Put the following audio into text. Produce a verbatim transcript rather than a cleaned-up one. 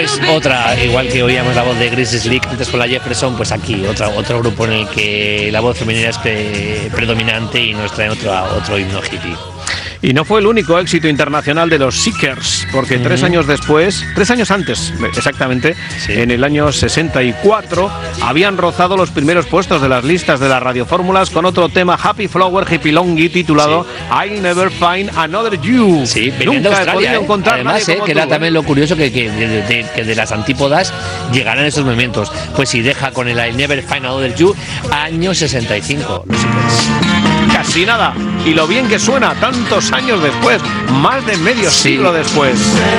Pues otra, igual que oíamos la voz de Grace Slick antes con la Jefferson, pues aquí otra, otro grupo en el que la voz femenina es pre, predominante y nos trae otro, otro himno hippie. Y no fue el único éxito internacional de los Seekers, porque mm. tres años después, tres años antes exactamente, sí. en el año sesenta y cuatro, habían rozado los primeros puestos de las listas de las radiofórmulas con otro tema Happy Flower Hippie Longy titulado sí. I'll Never Find Another You. Sí, nunca he podido eh. encontrar Además, eh, que era también lo curioso que, que, de, de, que de las antípodas llegaran esos movimientos. Pues si deja con el I'll Never Find Another You, año sesenta y cinco, los Seekers. Casi nada. Y lo bien que suena tantos años después, más de medio sí. siglo después.